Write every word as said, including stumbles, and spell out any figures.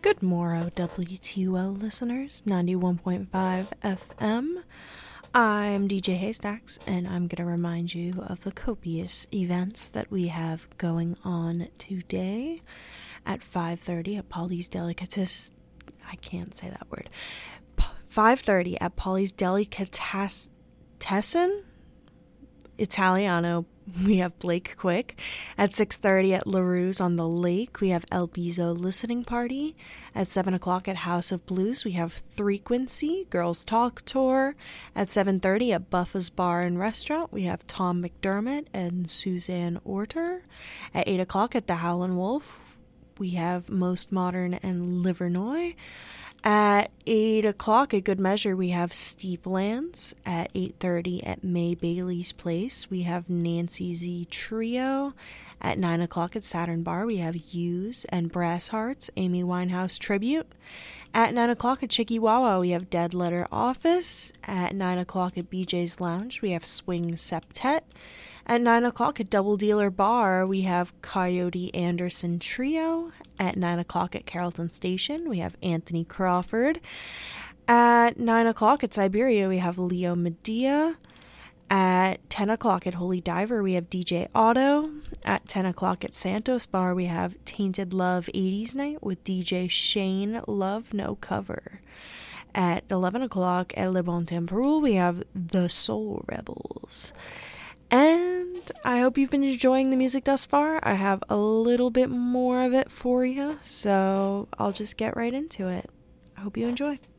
Good morrow, W T U L listeners, ninety-one point five F M. I'm D J Haystacks, and I'm going to remind you of the copious events that we have going on today at five thirty at Polly's Delicatessen. I can't say that word. five thirty at Polly's Delicatessen Italiano. We have Blake Quick. At six thirty at LaRue's on the Lake, we have El Bizo Listening Party. At seven o'clock at House of Blues, we have Frequency, Girls Talk Tour. At seven thirty at Buffa's Bar and Restaurant, we have Tom McDermott and Suzanne Orter. At eight o'clock at the Howlin' Wolf, we have Most Modern and Livernois. At eight o'clock at Good Measure, we have Steve Lands. At eight thirty at May Bailey's Place, we have Nancy Z Trio. At nine o'clock at Saturn Bar, we have Hughes and Brass Hearts, Amy Winehouse Tribute. At nine o'clock at Chicky Wawa, we have Dead Letter Office. At nine o'clock at B J's Lounge, we have Swing Septet. At nine o'clock at Double Dealer Bar, we have Coyote Anderson Trio. At nine o'clock at Carrollton Station, we have Anthony Crawford. At nine o'clock at Siberia, we have Leo Medea. At ten o'clock at Holy Diver, we have D J Otto. At ten o'clock at Santos Bar, we have Tainted Love eighties Night with D J Shane Love No Cover. At eleven o'clock at Le Bon Temporal, we have The Soul Rebels. And I hope you've been enjoying the music thus far. I have a little bit more of it for you, so I'll just get right into it. I hope you enjoy.